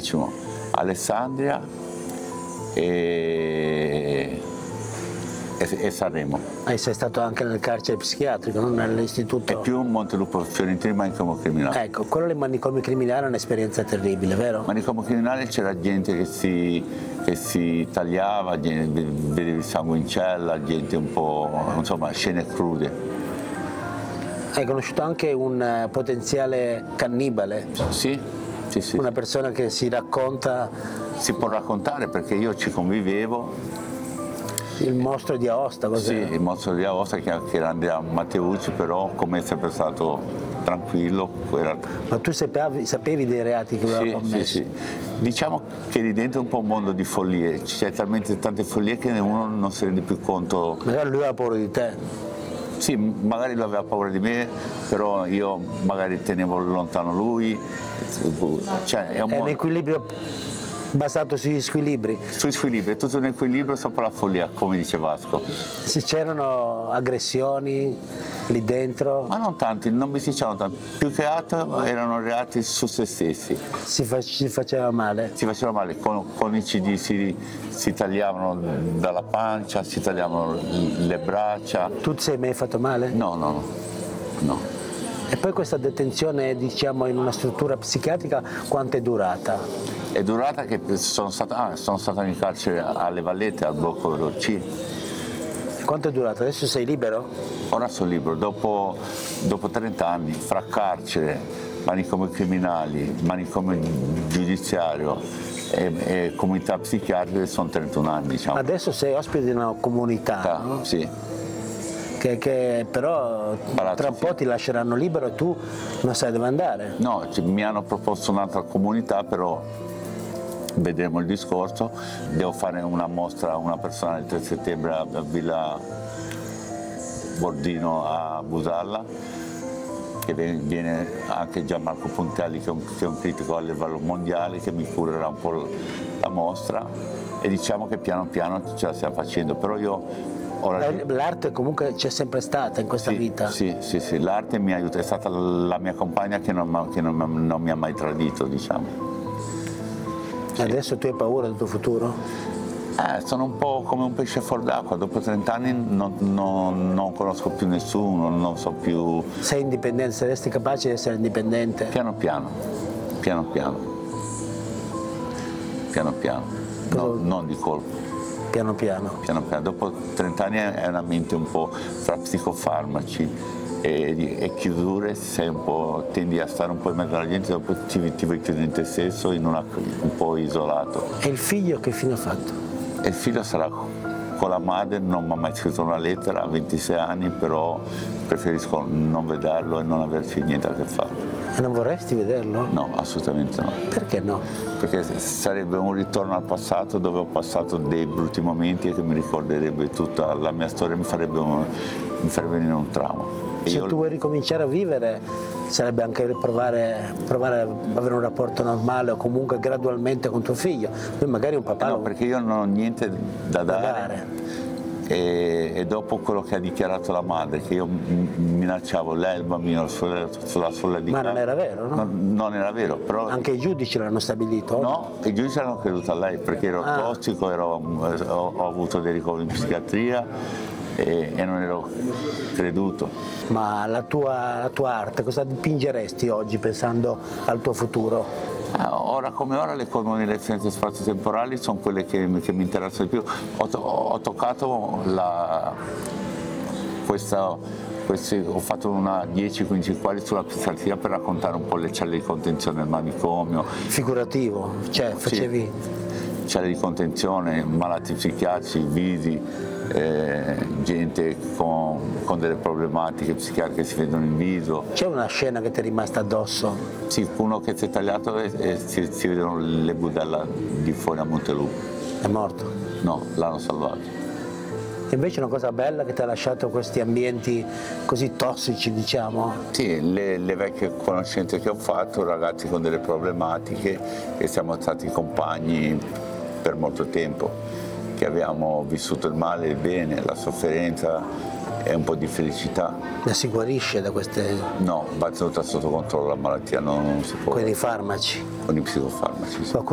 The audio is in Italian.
10°, Alessandria e Sanremo. E sei stato anche nel carcere psichiatrico, non nell'istituto? E più Montelupo Fiorentino, manicomio criminale. Ecco, quello dei manicomi criminali è un'esperienza terribile, vero? Manicomio criminale c'era gente che si tagliava, vedevi sangue in cella, gente un po', insomma, scene crude. Hai conosciuto anche un potenziale cannibale? Sì. Una persona che si racconta... Si può raccontare perché io ci convivevo. Il mostro di Aosta, cos'è? Sì, il mostro di Aosta che era Andrea Matteucci, però come è sempre stato tranquillo. Ma tu sapevi dei reati che aveva commesso? Sì. Diciamo che lì dentro è un po' un mondo di follie, c'è talmente tante follie che uno non si rende più conto. Magari lui aveva paura di te. Sì, magari lui aveva paura di me, però io magari tenevo lontano lui. Cioè, è un equilibrio basato sugli squilibri. Sui squilibri, è tutto un equilibrio sopra la follia, come dice Vasco. Se c'erano aggressioni lì dentro? Ma non tanti, non mi si dicevano tanti, più che altro erano reati su se stessi. Si faceva male? Si faceva male, con i CD si tagliavano dalla pancia, si tagliavano le braccia. Tu ti sei mai fatto male? No. E poi questa detenzione, diciamo, in una struttura psichiatrica, quanto è durata? È durata che sono stato in carcere alle Vallette, al blocco C. E quanto è durata? Adesso sei libero? Ora sono libero, dopo 30 anni, fra carcere, manicomio criminali, manicomio giudiziario e comunità psichiatriche sono 31 anni, diciamo. Adesso sei ospite di una comunità, no? Sì. Che però tra un po' ti lasceranno libero e tu non sai dove andare. No, mi hanno proposto un'altra comunità, però vedremo il discorso. Devo fare una mostra, una persona il 3 settembre a Villa Bordino a Busalla, che viene anche Gianmarco Pontelli, che è un critico a livello mondiale, che mi curerà un po' la mostra, e diciamo che piano piano ce la stiamo facendo, però io... L'arte comunque c'è sempre stata in questa vita? Sì, l'arte mi aiuta, è stata la mia compagna che non mi ha mai tradito, diciamo. Sì. Adesso tu hai paura del tuo futuro? Sono un po' come un pesce fuor d'acqua, dopo 30 anni non conosco più nessuno, non so più... Sei indipendente, saresti capace di essere indipendente? Piano piano, no, non di colpo. Piano piano. Dopo 30 anni è una mente un po' fra psicofarmaci e chiusure, tendi a stare un po' in mezzo alla gente, dopo ti vuoi chiudere in te stesso, un po' isolato. E il figlio che fine ha fatto? E il figlio sarà con la madre, non mi ha mai scritto una lettera, ha 26 anni, però preferisco non vederlo e non averci niente a che fare. E non vorresti vederlo? No, assolutamente no. Perché no? Perché sarebbe un ritorno al passato, dove ho passato dei brutti momenti e che mi ricorderebbe tutta la mia storia, mi farebbe venire un trauma. Se tu vuoi ricominciare a vivere, sarebbe anche provare a avere un rapporto normale o comunque gradualmente con tuo figlio. Poi magari un papà... No, perché io non ho niente da dare. E dopo quello che ha dichiarato la madre, che io minacciavo lei, il bambino sulla sorella di casa. Ma non era vero, no? Non era vero, però... Anche i giudici l'hanno stabilito? No, i giudici hanno creduto a lei, perché ero tossico, ho avuto dei ricoveri in psichiatria e non ero creduto. Ma la tua arte, cosa dipingeresti oggi pensando al tuo futuro? Ora come ora le connessioni spazio-temporali sono quelle che mi interessano di più. Ho toccato ho fatto una 10-15 quadri sulla psichiatria per raccontare un po' le celle di contenzione del manicomio. Figurativo, cioè facevi... Sì, celle di contenzione, malati psichiatrici, visi, gente con delle problematiche psichiatriche che si vedono in viso. C'è una scena che ti è rimasta addosso? Sì, uno che si è tagliato e si vedono le budella di fuori a Montelupo. È morto? No, l'hanno salvato. E invece una cosa bella che ti ha lasciato questi ambienti così tossici, diciamo? Sì, le vecchie conoscenze che ho fatto, ragazzi con delle problematiche, che siamo stati compagni per molto tempo, che abbiamo vissuto il male e il bene, la sofferenza e un po' di felicità. Ma si guarisce da queste... No, va tenuta sotto controllo la malattia, non si può. Con i farmaci? Con i psicofarmaci, sì.